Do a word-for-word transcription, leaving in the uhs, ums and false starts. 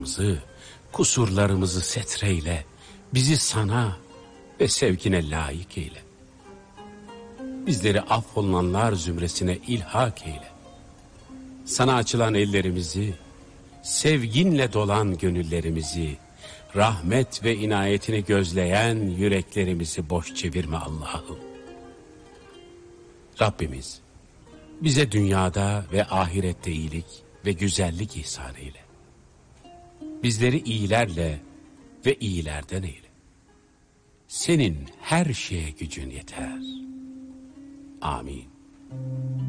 kusurlarımızı setreyle, bizi sana ve sevgine layık eyle. Bizleri affolunanlar zümresine ilhak eyle. Sana açılan ellerimizi, sevginle dolan gönüllerimizi, rahmet ve inayetini gözleyen yüreklerimizi boş çevirme Allah'ım. Rabbimiz, bize dünyada ve ahirette iyilik ve güzellik ihsan eyle. Bizleri iyilerle ve iyilerden eyle. Senin her şeye gücün yeter. Amin.